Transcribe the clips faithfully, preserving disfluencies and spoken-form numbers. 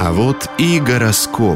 А вот и гороскоп.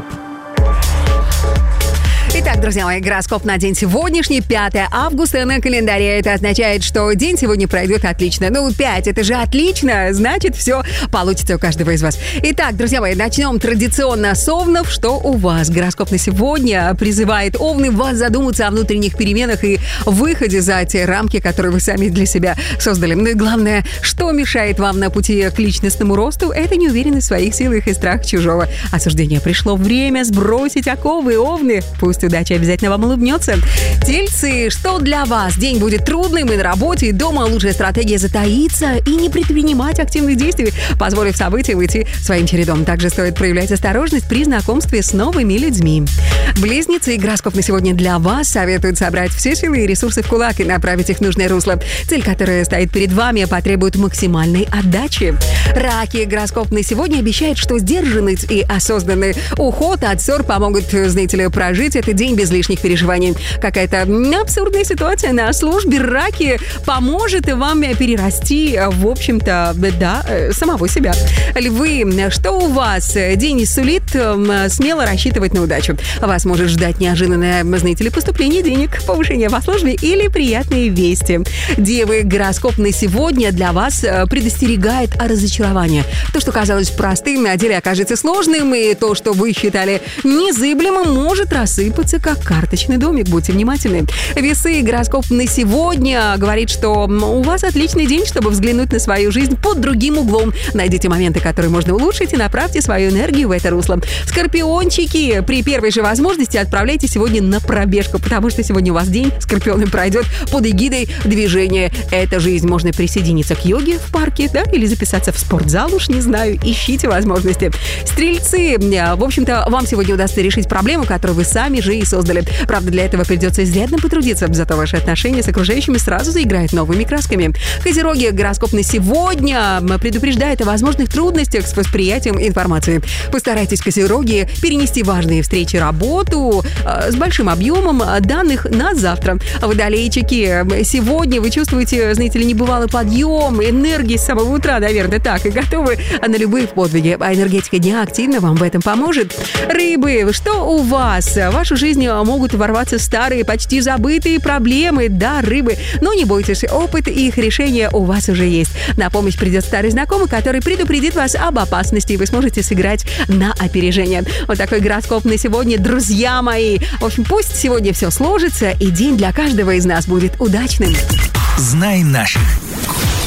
Итак, друзья мои, гороскоп на день сегодняшний, пятое августа на календаре. Это означает, что день сегодня пройдет отлично. Ну, пять, это же отлично, значит, все получится у каждого из вас. Итак, друзья мои, начнем традиционно с овнов. Что у вас? Гороскоп на сегодня призывает овны вас задуматься о внутренних переменах и выходе за те рамки, которые вы сами для себя создали. Ну и главное, что мешает вам на пути к личностному росту, это неуверенность в своих силах и страх чужого осуждения. Пришло время сбросить оковы, овны. Пусть удача обязательно вам улыбнется. Тельцы, что для вас? День будет трудным и на работе, и дома. Лучшая стратегия затаиться и не предпринимать активных действий, позволив событиям идти своим чередом. Также стоит проявлять осторожность при знакомстве с новыми людьми. Близнецы, гороскоп на сегодня для вас советует собрать все силы и ресурсы в кулак и направить их в нужное русло. Цель, которая стоит перед вами, потребует максимальной отдачи. Раки, гороскоп на сегодня обещает, что сдержанность и осознанный уход от ссор помогут, знаете ли, прожить этот день без лишних переживаний. Какая-то абсурдная ситуация на службе. Раки поможет вам перерасти, в общем-то, да, самого себя. Львы, что у вас? День сулит смело рассчитывать на удачу. Вас может ждать неожиданное, знаете ли, поступление денег, повышение по службе или приятные вести. Девы, гороскоп на сегодня для вас предостерегает о разочаровании. То, что казалось простым, на деле окажется сложным, и то, что вы считали незыблемым, может рассыпаться, как карточный домик. Будьте внимательны. Весы, гороскоп на сегодня говорит, что у вас отличный день, чтобы взглянуть на свою жизнь под другим углом. Найдите моменты, которые можно улучшить, и направьте свою энергию в это русло. Скорпиончики, при первой же возможности отправляйтесь сегодня на пробежку, потому что сегодня у вас день скорпионом пройдет под эгидой движения «Это жизнь». Можно присоединиться к йоге в парке, да, или записаться в спортзал, уж не знаю, ищите возможности. Стрельцы, в общем-то, вам сегодня удастся решить проблему, которую вы сами же и создали. Правда, для этого придется изрядно потрудиться, зато ваши отношения с окружающими сразу заиграют новыми красками. Козероги, гороскоп на сегодня предупреждает о возможных трудностях с восприятием информации. Постарайтесь, козероги, перенести важные встречи, работу э, с большим объемом данных на завтра. Водолейчики, сегодня вы чувствуете, знаете ли, небывалый подъем энергии с самого утра, наверное, так, и готовы на любые подвиги. А энергетика дня активно вам в этом поможет. Рыбы, что у вас? В вашу жизнь могут ворваться старые, почти забытые проблемы. Да, рыбы, но не бойтесь, опыт и их решения у вас уже есть. На помощь придет старый знакомый, который предупредит вас об опасности, и вы сможете сыграть на опережение. Вот такой гороскоп на сегодня, друзья мои. В общем, пусть сегодня все сложится, и день для каждого из нас будет удачным. Знай наших.